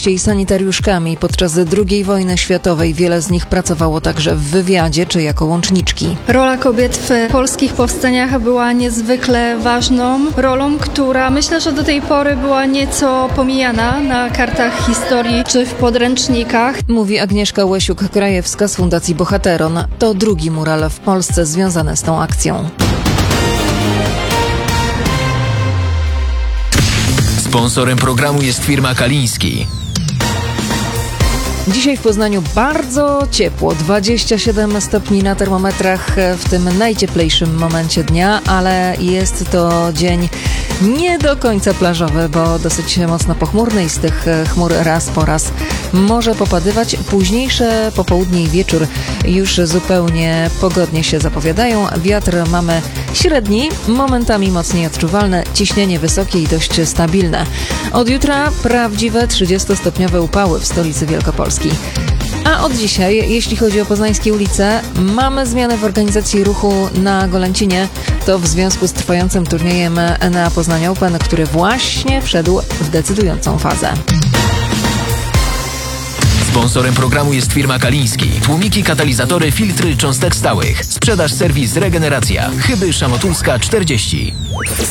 najczęściej sanitariuszkami. Podczas II wojny światowej wiele z nich pracowało także w wywiadzie czy jako łączniczki. Rola kobiet w polskich powstaniach była niezwykle ważną rolą, która myślę, że do tej pory była nieco pomijana na kartach historii czy w podręcznikach. Mówi Agnieszka Łesiuk-Krajewska z Fundacji Bohateron. To drugi mural w Polsce związany z tą akcją. Sponsorem programu jest firma Kaliński. Dzisiaj w Poznaniu bardzo ciepło, 27 stopni na termometrach w tym najcieplejszym momencie dnia, ale jest to dzień nie do końca plażowy, bo dosyć mocno pochmurny i z tych chmur raz po raz może popadywać. Późniejsze popołudnie i wieczór już zupełnie pogodnie się zapowiadają. Wiatr mamy średni, momentami mocniej odczuwalny, ciśnienie wysokie i dość stabilne. Od jutra prawdziwe 30-stopniowe upały w stolicy Wielkopolski. A od dzisiaj, jeśli chodzi o poznańskie ulice, mamy zmianę w organizacji ruchu na Golęcinie. To w związku z trwającym turniejem Enea Poznań Open, który właśnie wszedł w decydującą fazę. Sponsorem programu jest firma Kaliński. Tłumiki, katalizatory, filtry cząstek stałych. Sprzedaż, serwis, regeneracja. Chyby Szamotulska 40.